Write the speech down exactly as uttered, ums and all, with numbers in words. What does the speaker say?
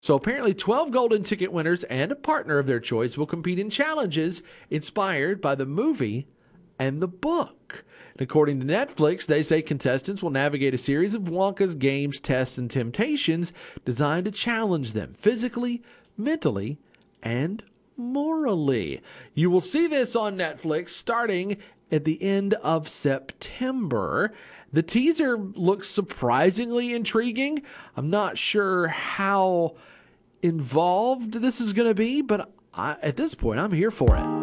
So apparently twelve golden ticket winners and a partner of their choice will compete in challenges inspired by the movie and the book. And according to Netflix, they say contestants will navigate a series of Wonka's games, tests, and temptations designed to challenge them physically, mentally, and morally. You will see this on Netflix starting at the end of September. The teaser looks surprisingly intriguing. I'm not sure how involved this is going to be, but I, at this point, I'm here for it.